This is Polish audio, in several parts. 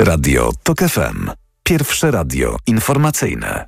Radio TOK FM. Pierwsze radio informacyjne.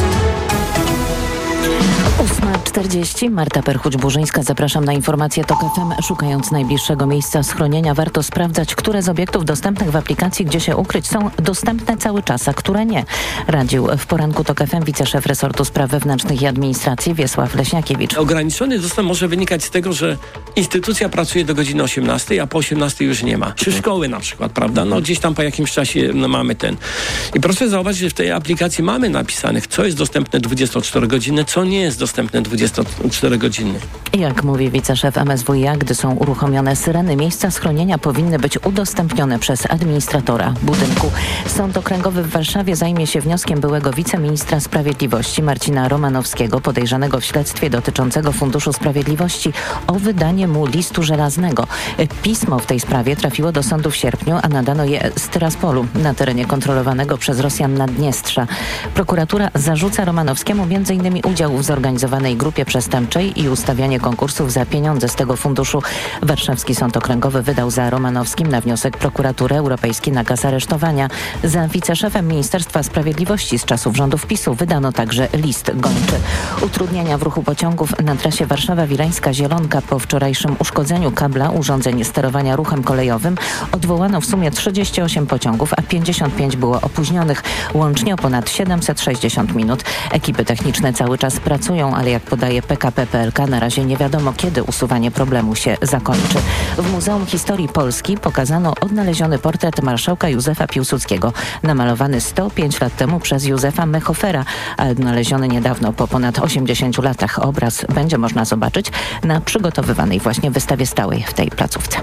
8:40. Marta Perchuć-Burzyńska. Zapraszam na informację TOK FM. Szukając najbliższego miejsca schronienia, warto sprawdzać, które z obiektów dostępnych w aplikacji Gdzie się ukryć są dostępne cały czas, a które nie. Radził w poranku TOK FM wiceszef resortu spraw wewnętrznych i administracji Wiesław Leśniakiewicz. Ograniczony dostęp może wynikać z tego, że instytucja pracuje do godziny 18, a po 18 już nie ma. Czy szkoły na przykład, prawda? No gdzieś tam po jakimś czasie mamy ten. I proszę zauważyć, że w tej aplikacji mamy napisanych, co jest dostępne 24 godziny, co nie jest dostępne 24 godziny. Jak mówi wiceszef MSWiA, gdy są uruchomione syreny, miejsca schronienia powinny być udostępnione przez administratora budynku. Sąd Okręgowy w Warszawie zajmie się wnioskiem byłego wiceministra sprawiedliwości Marcina Romanowskiego, podejrzanego w śledztwie dotyczącego Funduszu Sprawiedliwości, o wydanie mu listu żelaznego. Pismo w tej sprawie trafiło do sądu w sierpniu, a nadano je z Tyraspolu na terenie kontrolowanego przez Rosjan Naddniestrza. Prokuratura zarzuca Romanowskiemu m.in. udział w zorganizowanej grupie przestępczej i ustawianie konkursów za pieniądze z tego funduszu. Warszawski Sąd Okręgowy wydał za Romanowskim na wniosek Prokuratury Europejskiej nakaz aresztowania. Za wiceszefem Ministerstwa Sprawiedliwości z czasów rządów PiS-u wydano także list gończy. Utrudnienia w ruchu pociągów na trasie Warszawa-Wileńska-Zielonka po wczorajszym uszkodzeniu kabla urządzeń sterowania ruchem kolejowym odwołano w sumie 38 pociągów, a 55 było opóźnionych. Łącznie o ponad 760 minut. Ekipy techniczne cały czas pracują, ale jak podaje PKP PLK, na razie nie wiadomo, kiedy usuwanie problemu się zakończy. W Muzeum Historii Polski pokazano odnaleziony portret marszałka Józefa Piłsudskiego, namalowany 105 lat temu przez Józefa Mechofera, a odnaleziony niedawno po ponad 80 latach. Obraz będzie można zobaczyć na przygotowywanej właśnie wystawie stałej w tej placówce.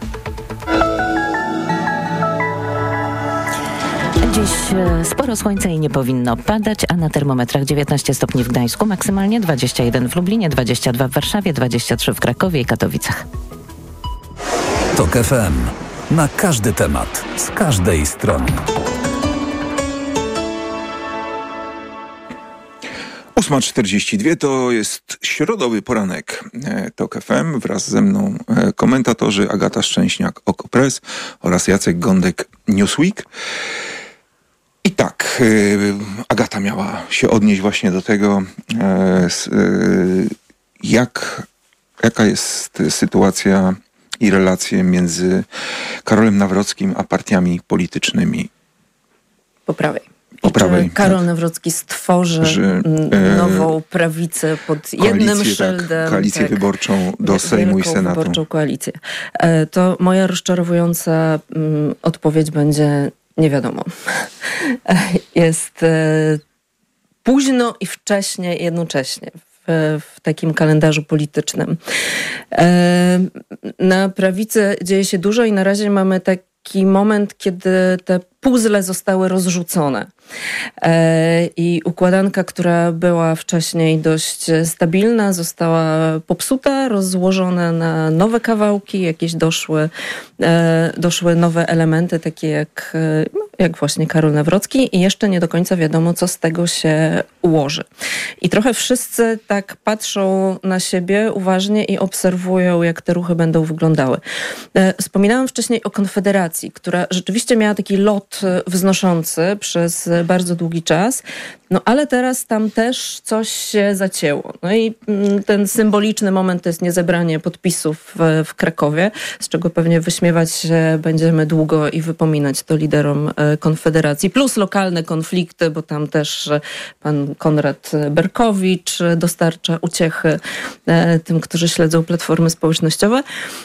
Dziś sporo słońca i nie powinno padać, a na termometrach 19 stopni w Gdańsku, maksymalnie 21 w Lublinie, 22 w Warszawie, 23 w Krakowie i Katowicach. TOK FM. Na każdy temat, z każdej strony. 8:42 to jest środowy poranek TOK FM. Wraz ze mną komentatorzy Agata Szczęśniak, Okopres oraz Jacek Gądek, Newsweek. I tak, Agata miała się odnieść właśnie do tego, jaka jest sytuacja i relacje między Karolem Nawrockim a partiami politycznymi. Po prawej. Czy Karol Nawrocki stworzy nową prawicę pod jednym szyldem. Koalicję wyborczą do Sejmu i Senatu. Wyborczą koalicję. To moja rozczarowująca odpowiedź będzie: nie wiadomo. Jest późno i wcześnie jednocześnie w takim kalendarzu politycznym. Na prawicy dzieje się dużo i na razie mamy taki moment, kiedy te puzzle zostały rozrzucone. I układanka, która była wcześniej dość stabilna, została popsuta, rozłożona na nowe kawałki, jakieś doszły nowe elementy, takie jak właśnie Karol Nawrocki, i jeszcze nie do końca wiadomo, co z tego się ułoży. I trochę wszyscy tak patrzą na siebie uważnie i obserwują, jak te ruchy będą wyglądały. Wspominałam wcześniej o Konfederacji, która rzeczywiście miała taki lot wznoszący przez bardzo długi czas, no ale teraz tam też coś się zacięło. No i ten symboliczny moment to jest niezebranie podpisów w Krakowie, z czego pewnie wyśmiewać się będziemy długo i wypominać to liderom Konfederacji, plus lokalne konflikty, bo tam też pan Konrad Berkowicz dostarcza uciechy tym, którzy śledzą platformy społecznościowe,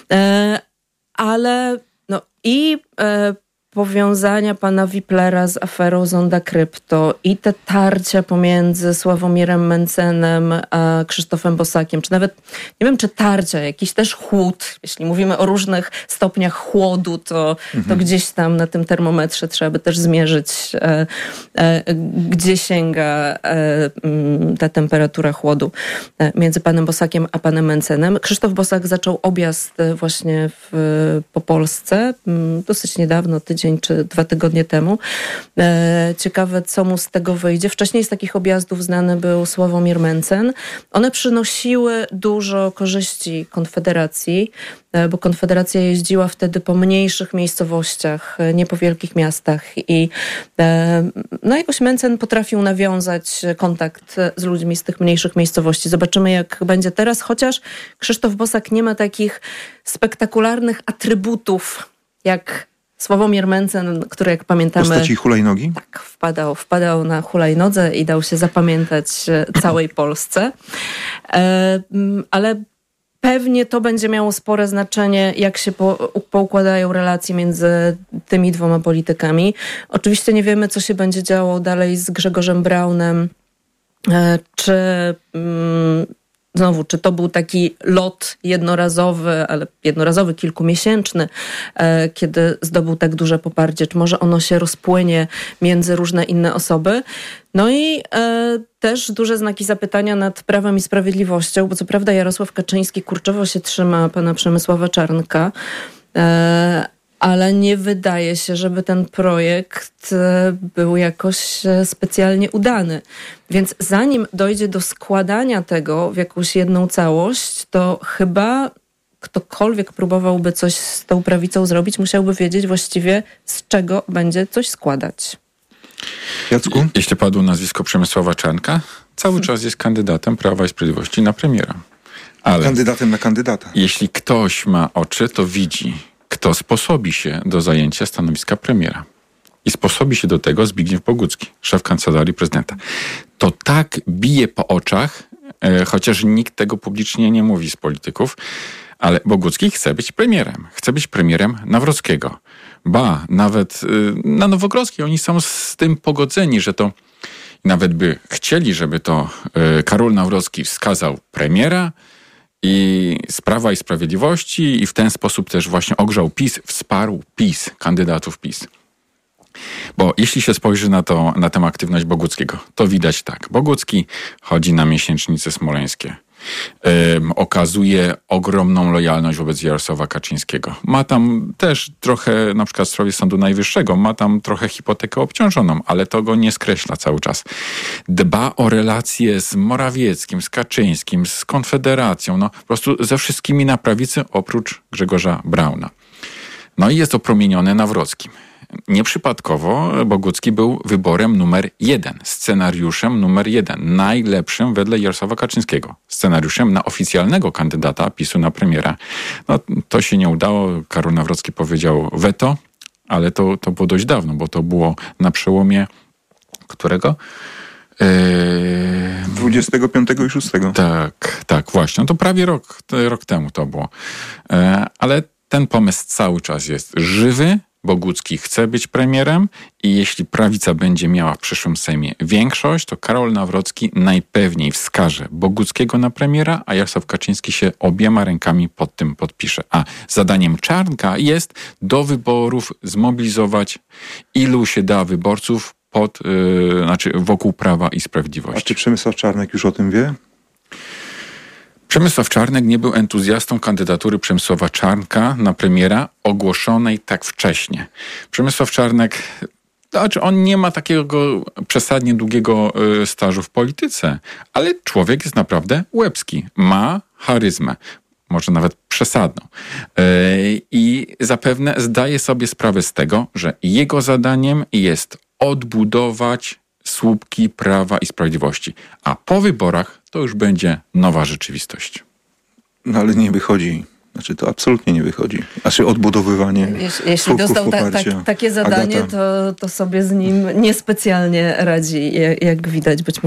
ale no i powiązania pana Wiplera z aferą Zonda Krypto i te tarcia pomiędzy Sławomirem Mencenem a Krzysztofem Bosakiem, czy nawet, nie wiem, czy tarcia, jakiś też chłód. Jeśli mówimy o różnych stopniach chłodu, to gdzieś tam na tym termometrze trzeba by też zmierzyć, gdzie sięga ta temperatura chłodu między panem Bosakiem a panem Mencenem. Krzysztof Bosak zaczął objazd właśnie po Polsce dosyć niedawno, tydzień tydzień czy 2 tygodnie temu. Ciekawe, co mu z tego wyjdzie. Wcześniej z takich objazdów znany był Sławomir Mencen. One przynosiły dużo korzyści Konfederacji, bo Konfederacja jeździła wtedy po mniejszych miejscowościach, nie po wielkich miastach i jakoś Mencen potrafił nawiązać kontakt z ludźmi z tych mniejszych miejscowości. Zobaczymy, jak będzie teraz, chociaż Krzysztof Bosak nie ma takich spektakularnych atrybutów jak Sławomir Mencen, który, jak pamiętamy... W postaci hulajnogi? Tak, wpadał na hulajnodze i dał się zapamiętać całej Polsce. Ale pewnie to będzie miało spore znaczenie, jak się poukładają relacje między tymi dwoma politykami. Oczywiście nie wiemy, co się będzie działo dalej z Grzegorzem Braunem, czy to był taki lot jednorazowy, kilkumiesięczny, kiedy zdobył tak duże poparcie, czy może ono się rozpłynie między różne inne osoby. No i też duże znaki zapytania nad Prawem i Sprawiedliwością, bo co prawda Jarosław Kaczyński kurczowo się trzyma pana Przemysława Czarnka, ale nie wydaje się, żeby ten projekt był jakoś specjalnie udany. Więc zanim dojdzie do składania tego w jakąś jedną całość, to chyba ktokolwiek próbowałby coś z tą prawicą zrobić, musiałby wiedzieć właściwie, z czego będzie coś składać. Jacku? Jeśli padło nazwisko Przemysława Czarnka, cały czas jest kandydatem Prawa i Sprawiedliwości na premiera. Ale kandydatem na kandydata. Jeśli ktoś ma oczy, to widzi, kto sposobi się do zajęcia stanowiska premiera. I sposobi się do tego Zbigniew Bogucki, szef Kancelarii Prezydenta. To tak bije po oczach, chociaż nikt tego publicznie nie mówi z polityków, ale Bogucki chce być premierem. Chce być premierem Nawrockiego. Ba, nawet na Nowogrodzkiej oni są z tym pogodzeni, że to nawet by chcieli, żeby to Karol Nawrocki wskazał premiera i z Prawa i Sprawiedliwości i w ten sposób też właśnie ogrzał PiS, wsparł PiS, kandydatów PiS. Bo jeśli się spojrzy na tę aktywność Boguckiego, to widać tak. Bogucki chodzi na miesięcznice smoleńskie. Okazuje ogromną lojalność wobec Jarosława Kaczyńskiego. Ma tam też trochę, na przykład w sprawie Sądu Najwyższego, ma tam trochę hipotekę obciążoną, ale to go nie skreśla cały czas. Dba o relacje z Morawieckim, z Kaczyńskim, z Konfederacją, po prostu ze wszystkimi na prawicy, oprócz Grzegorza Brauna. No i jest opromieniony Nawrockim. Nieprzypadkowo Bogucki był wyborem numer 1, scenariuszem numer 1, najlepszym wedle Jarosława Kaczyńskiego. Scenariuszem na oficjalnego kandydata PiS-u na premiera. To się nie udało. Karol Nawrocki powiedział weto, ale to było dość dawno, bo to było na przełomie którego? 25 i 6. Tak, właśnie. To prawie rok temu to było. Ale ten pomysł cały czas jest żywy. Bogucki chce być premierem i jeśli prawica będzie miała w przyszłym Sejmie większość, to Karol Nawrocki najpewniej wskaże Boguckiego na premiera, a Jarosław Kaczyński się obiema rękami pod tym podpisze. A zadaniem Czarnka jest do wyborów zmobilizować ilu się da wyborców wokół Prawa i Sprawiedliwości. A czy Przemysław Czarnek już o tym wie? Przemysław Czarnek nie był entuzjastą kandydatury Przemysława Czarnka na premiera ogłoszonej tak wcześnie. Przemysław Czarnek, on nie ma takiego przesadnie długiego stażu w polityce, ale człowiek jest naprawdę łebski. Ma charyzmę, może nawet przesadną. I zapewne zdaje sobie sprawę z tego, że jego zadaniem jest odbudować słupki Prawa i Sprawiedliwości. A po wyborach to już będzie nowa rzeczywistość. No ale nie wychodzi. To absolutnie nie wychodzi. Odbudowywanie jeśli dostał takie zadanie, to sobie z nim niespecjalnie radzi, jak widać. Być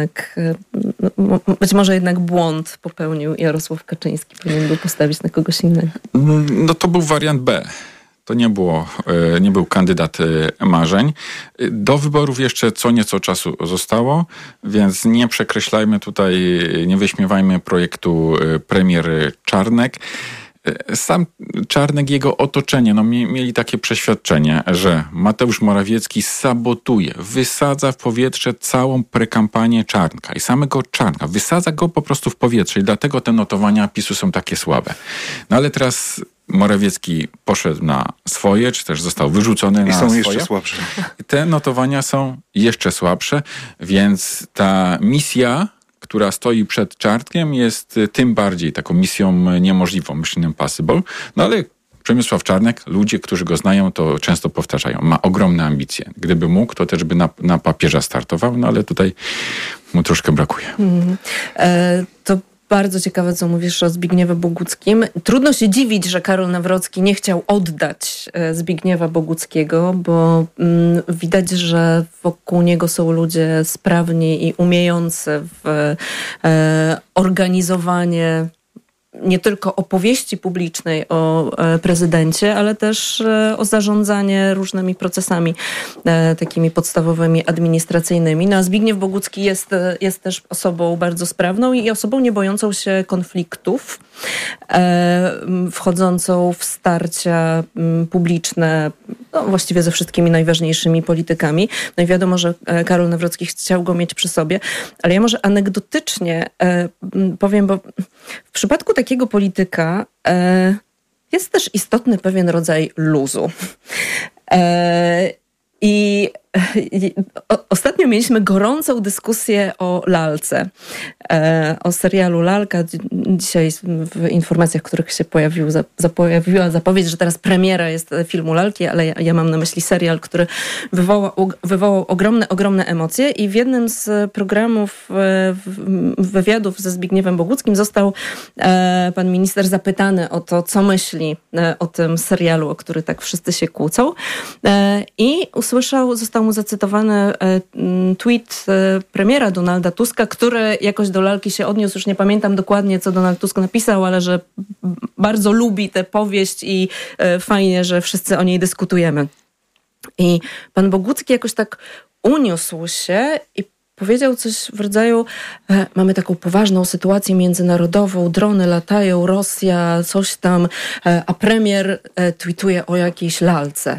może jednak błąd popełnił Jarosław Kaczyński. Powinien był postawić na kogoś innego. To był wariant B. To nie był kandydat marzeń. Do wyborów jeszcze co nieco czasu zostało, więc nie przekreślajmy tutaj, nie wyśmiewajmy projektu premier Czarnek. Sam Czarnek, jego otoczenie, mieli takie przeświadczenie, że Mateusz Morawiecki sabotuje, wysadza w powietrze całą prekampanię Czarnka i samego Czarnka. Wysadza go po prostu w powietrze i dlatego te notowania PiS-u są takie słabe. No ale teraz Morawiecki poszedł na swoje, czy też został wyrzucony na swoje. I są jeszcze słabsze. Te notowania są jeszcze słabsze, więc ta misja, która stoi przed Czarnkiem, jest tym bardziej taką misją niemożliwą, mission impossible. No ale Przemysław Czarnek, ludzie, którzy go znają, to często powtarzają. Ma ogromne ambicje. Gdyby mógł, to też by na papierze startował, no ale tutaj mu troszkę brakuje. To bardzo ciekawe, co mówisz o Zbigniewie Boguckim. Trudno się dziwić, że Karol Nawrocki nie chciał oddać Zbigniewa Boguckiego, bo widać, że wokół niego są ludzie sprawni i umiejący w organizowanie nie tylko opowieści publicznej o prezydencie, ale też o zarządzanie różnymi procesami takimi podstawowymi, administracyjnymi. No a Zbigniew Bogucki jest też osobą bardzo sprawną i osobą nie bojącą się konfliktów, wchodzącą w starcia publiczne właściwie ze wszystkimi najważniejszymi politykami. No i wiadomo, że Karol Nawrocki chciał go mieć przy sobie, ale ja może anegdotycznie powiem, bo w przypadku takiego polityka jest też istotny pewien rodzaj luzu. I ostatnio mieliśmy gorącą dyskusję o lalce, o serialu Lalka. Dzisiaj w informacjach, w których się pojawiła zapowiedź, że teraz premiera jest filmu Lalki, ale ja mam na myśli serial, który wywołał ogromne emocje i w jednym z programów wywiadów ze Zbigniewem Boguckim został pan minister zapytany o to, co myśli o tym serialu, o który tak wszyscy się kłócą, i został mu zacytowany tweet premiera Donalda Tuska, który jakoś do Lalki się odniósł. Już nie pamiętam dokładnie, co Donald Tusk napisał, ale że bardzo lubi tę powieść i fajnie, że wszyscy o niej dyskutujemy. I pan Bogucki jakoś tak uniósł się i powiedział coś w rodzaju: mamy taką poważną sytuację międzynarodową, drony latają, Rosja, coś tam, a premier tweetuje o jakiejś lalce.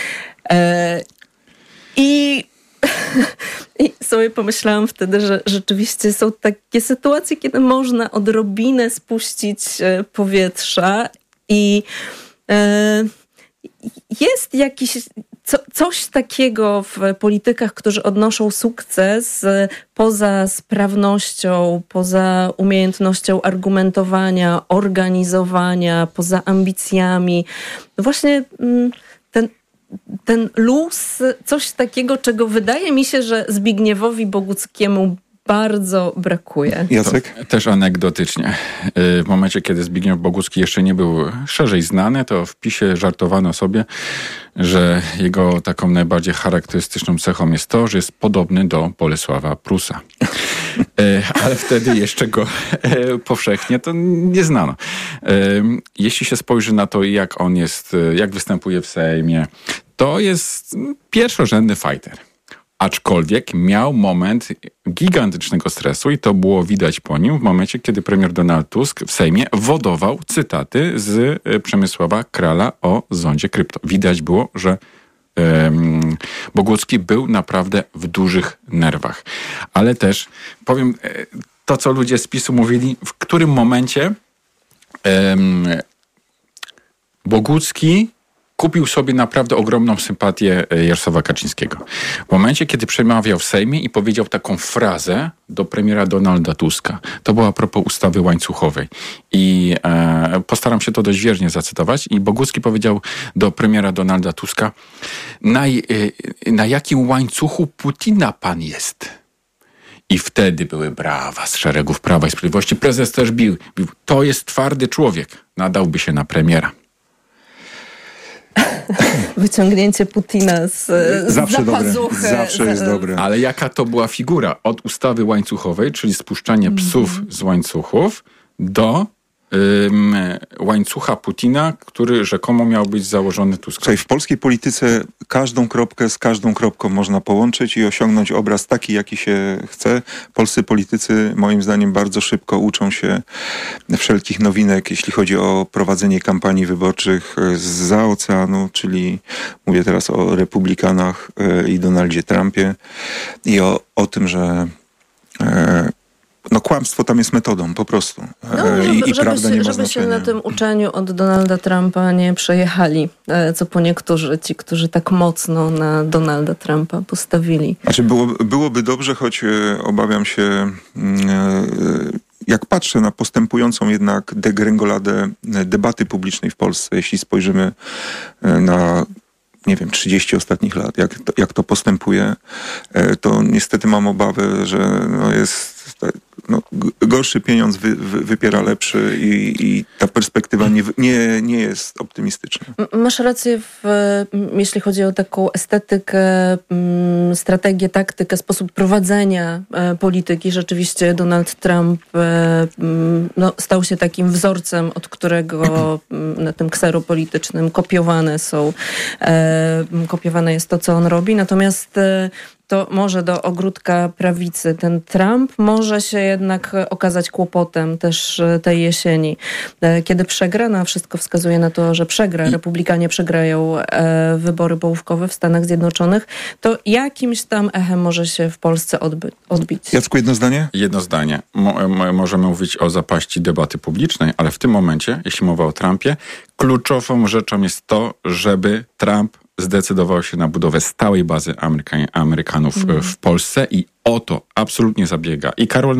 I sobie pomyślałam wtedy, że rzeczywiście są takie sytuacje, kiedy można odrobinę spuścić powietrza i jest coś takiego w politykach, którzy odnoszą sukces poza sprawnością, poza umiejętnością argumentowania, organizowania, poza ambicjami. Właśnie ten luz, coś takiego, czego wydaje mi się, że Zbigniewowi Boguckiemu bardzo brakuje. Jacek? To też anegdotycznie. W momencie, kiedy Zbigniew Bogucki jeszcze nie był szerzej znany, to w PiS-ie żartowano sobie, że jego taką najbardziej charakterystyczną cechą jest to, że jest podobny do Bolesława Prusa. Ale wtedy jeszcze go powszechnie to nie znano. Jeśli się spojrzy na to, jak on jest, jak występuje w Sejmie, to jest pierwszorzędny fighter. Aczkolwiek miał moment gigantycznego stresu i to było widać po nim w momencie, kiedy premier Donald Tusk w Sejmie wodował cytaty z Przemysława Krala o zondzie krypto. Widać było, że Bogucki był naprawdę w dużych nerwach. Ale też powiem to, co ludzie z PiS-u mówili, w którym momencie Bogucki kupił sobie naprawdę ogromną sympatię Jarosława Kaczyńskiego. W momencie, kiedy przemawiał w Sejmie i powiedział taką frazę do premiera Donalda Tuska. To była a propos ustawy łańcuchowej. I postaram się to dość wiernie zacytować. I Bogucki powiedział do premiera Donalda Tuska: na jakim łańcuchu Putina pan jest? I wtedy były brawa z szeregów Prawa i Sprawiedliwości. Prezes też bił. To jest twardy człowiek. Nadałby się na premiera. Wyciągnięcie Putina z pazuchy. Zawsze jest dobre. Ale jaka to była figura? Od ustawy łańcuchowej, czyli spuszczanie psów z łańcuchów, do łańcucha Putina, który rzekomo miał być założony Tuskowi. Słuchaj, w polskiej polityce każdą kropkę z każdą kropką można połączyć i osiągnąć obraz taki, jaki się chce. Polscy politycy, moim zdaniem, bardzo szybko uczą się wszelkich nowinek, jeśli chodzi o prowadzenie kampanii wyborczych zza oceanu, czyli mówię teraz o republikanach i Donaldzie Trumpie i o tym, że No kłamstwo tam jest metodą, po prostu. I żeby prawda nie ma żeby znaczenia. się na tym uczeniu od Donalda Trumpa nie przejechali, co po niektórzy, ci, którzy tak mocno na Donalda Trumpa postawili. Znaczy byłoby dobrze, choć obawiam się, jak patrzę na postępującą jednak degrengoladę debaty publicznej w Polsce, jeśli spojrzymy na 30 ostatnich lat, jak to postępuje, to niestety mam obawę, że gorszy pieniądz wypiera lepszy i ta perspektywa nie jest optymistyczna. Masz rację, jeśli chodzi o taką estetykę, strategię, taktykę, sposób prowadzenia polityki. Rzeczywiście Donald Trump stał się takim wzorcem, od którego na tym ksero politycznym kopiowane jest to, co on robi. Natomiast to może do ogródka prawicy ten Trump może się jednak okazać kłopotem też tej jesieni. Kiedy przegra, a wszystko wskazuje na to, że przegra, Republikanie przegrają wybory połówkowe w Stanach Zjednoczonych, to jakimś tam echem może się w Polsce odbić. Jacku, jedno zdanie? Jedno zdanie. Możemy mówić o zapaści debaty publicznej, ale w tym momencie, jeśli mowa o Trumpie, kluczową rzeczą jest to, żeby Trump zdecydował się na budowę stałej bazy Amerykanów w Polsce i o to absolutnie zabiega i Karol